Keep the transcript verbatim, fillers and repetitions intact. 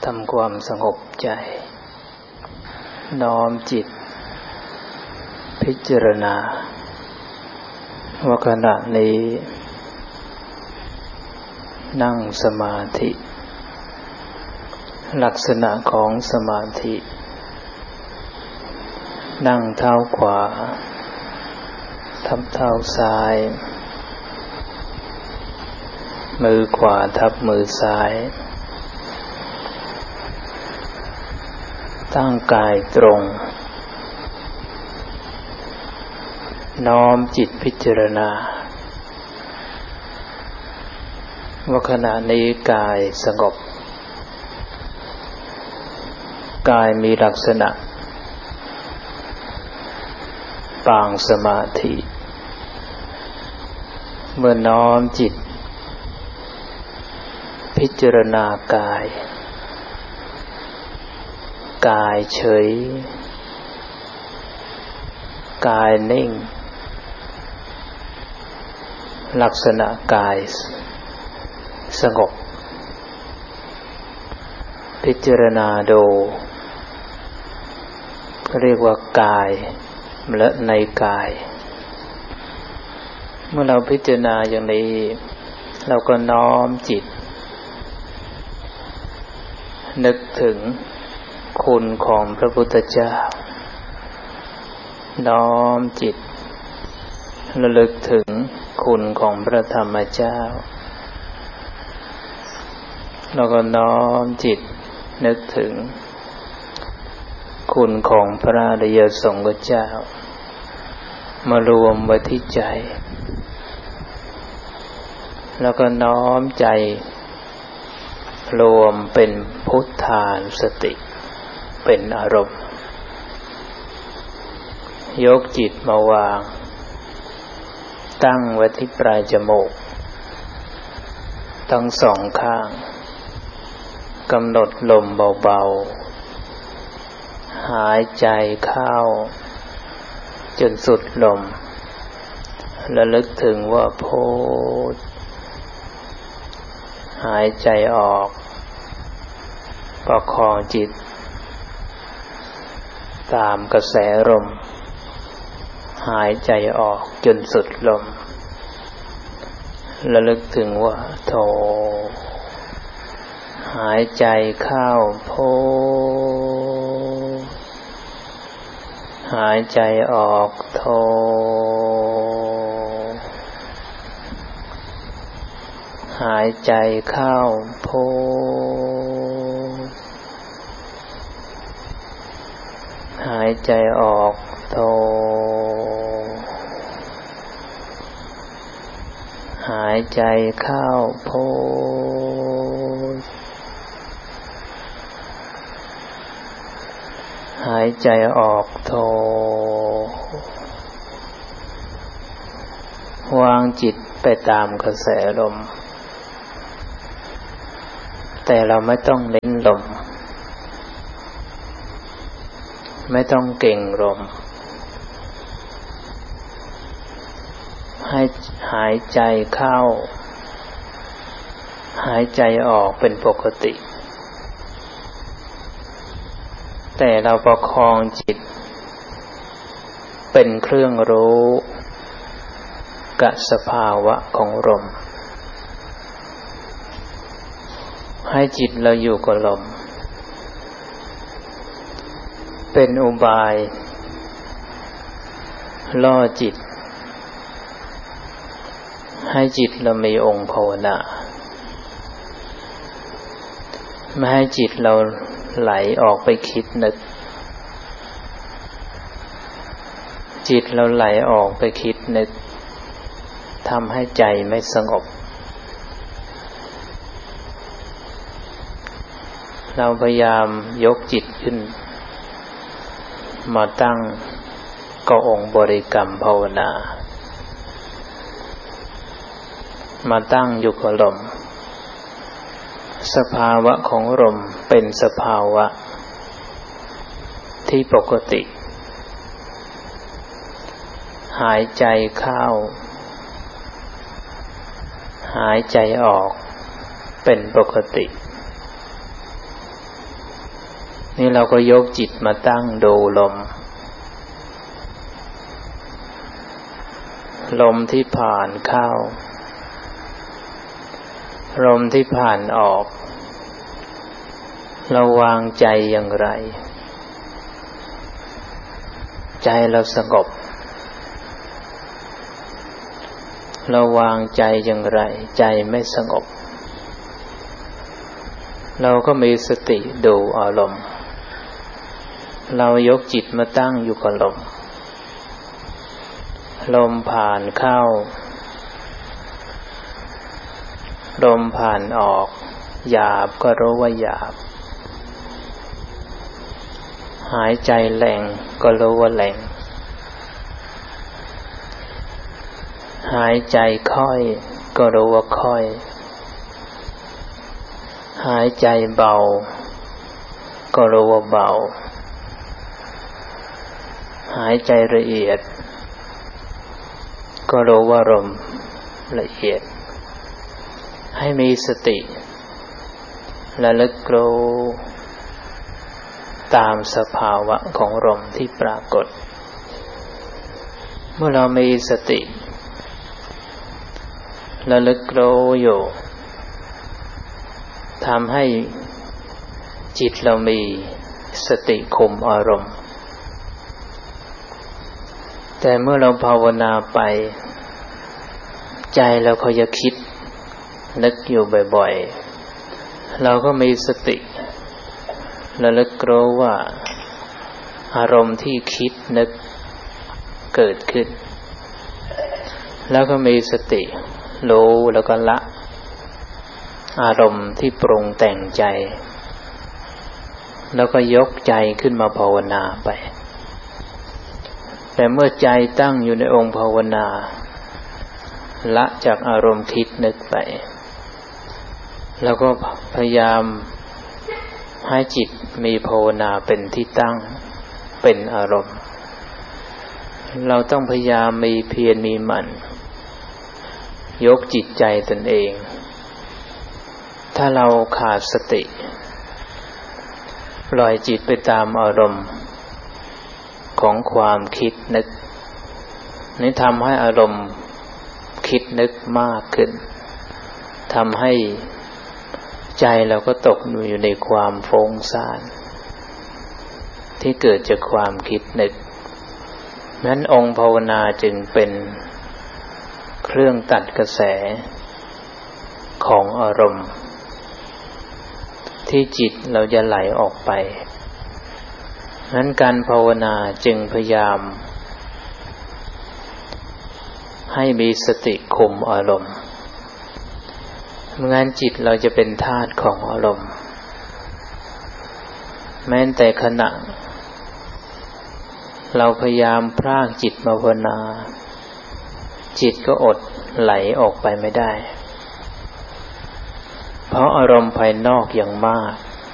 ทำความสงบใจน้อมจิตพิจารณาว่าขณะนี้นั่งสมาธิลักษณะของสมาธินั่งเท้าขวาทับเท้าซ้ายมือขวาทับมือซ้ายตั้งกายตรงน้อมจิตพิจารณาว่าขณะนี้กายสงบกายมีลักษณะปางสมาธิเมื่อน้อมจิตพิจารณากายกายเฉยกายนิ่งลักษณะกายสงบพิจารณาดูเรียกว่ากายและในกายเมื่อเราพิจารณาอย่างนี้เราก็น้อมจิตนึกถึงคุณของพระพุทธเจ้าน้อมจิตระลึกถึงคุณของพระธรรมเจ้าแล้วก็น้อมจิตนึกถึงคุณของพระอริยสงฆ์เจ้ามารวมไว้ที่ใจแล้วก็น้อมใจรวมเป็นพุทธานุสติเป็นอารมณ์ยกจิตมาวางตั้งไว้ที่ปลายจมูกทั้งสองข้างกำหนดลมเบาๆหายใจเข้าจนสุดลมระลึกถึงว่าโพธหายใจออกประคองจิตตามกระแสลมหายใจออกจนสุดลมระลึกถึงว่าโธหายใจเข้าโพหายใจออกโธหายใจเข้าโพหายใจออกโธหายใจเข้าโพหายใจออกโธวางจิตไปตามกระแสลมแต่เราไม่ต้องเน้นลมไม่ต้องเก่งลมให้หายใจเข้าหายใจออกเป็นปกติแต่เราประคองจิตเป็นเครื่องรู้กับสภาวะของลมให้จิตเราอยู่กับลมเป็นอุบายล่อจิตให้จิตเรามีองค์ภาวนาไม่ให้จิตเราไหลออกไปคิดนึกจิตเราไหลออกไปคิดนึกทำให้ใจไม่สงบเราพยายามยกจิตขึ้นมาตั้งก็องค์บริกรรมภาวนามาตั้งอยู่กับลมสภาวะของลมเป็นสภาวะที่ปกติหายใจเข้าหายใจออกเป็นปกตินี่เราก็ยกจิตมาตั้งดูลมลมที่ผ่านเข้าลมที่ผ่านออกเราวางใจอย่างไรใจเราสงบเราวางใจอย่างไรใจไม่สงบเราก็มีสติดูอารมณ์เรายกจิตมาตั้งอยู่กับลมลมผ่านเข้าลมผ่านออกหยาบก็รู้ว่าหยาบหายใจแรงก็รู้ว่าแรงหายใจค่อยก็รู้ว่าค่อยหายใจเบาก็รู้ว่าเบาหายใจละเอียดก็รู้ว่าลมละเอียดให้มีสติระลึกรู้ตามสภาวะของลมที่ปรากฏเมื่อเรามีสติระลึกรู้อยู่ทำให้จิตเรามีสติคุมอารมณ์แต่เมื่อเราภาวนาไปใจเราเขาจะคิดนึกอยู่บ่อยๆเราก็มีสติระลึกรู้ว่าอารมณ์ที่คิดนึกเกิดขึ้นแล้วก็มีสติรู้แล้วก็ละอารมณ์ที่ปรุงแต่งใจแล้วก็ยกใจขึ้นมาภาวนาไปแต่เมื่อใจตั้งอยู่ในองค์ภาวนาละจากอารมณ์คิดนึกไปแล้วก็พยายามให้จิตมีภาวนาเป็นที่ตั้งเป็นอารมณ์เราต้องพยายามมีเพียรมีหมั่นยกจิตใจตนเองถ้าเราขาดสติปล่อยจิตไปตามอารมณ์ของความคิดนึกนี่ทำให้อารมณ์คิดนึกมากขึ้นทำให้ใจเราก็ตกอยู่ในความฟุ้งซ่านที่เกิดจากความคิดนึกนั้นองค์ภาวนาจึงเป็นเครื่องตัดกระแสของอารมณ์ที่จิตเราจะไหลออกไปนั้นการภาวนาจึงพยายามให้มีสติคุมอารมณ์ไม่งั้นจิตเราจะเป็นทาสของอารมณ์แม้แต่ขณะเราพยายามพรากจิตมาภาวนาจิตก็อดไหลออกไปไม่ได้เพราะอารมณ์ภายนอกอย่างมาก